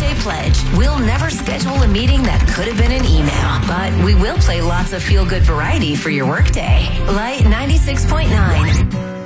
Workday pledge. We'll never schedule a meeting that could have been an email, but we will play lots of feel-good variety for your workday. Light 96.9.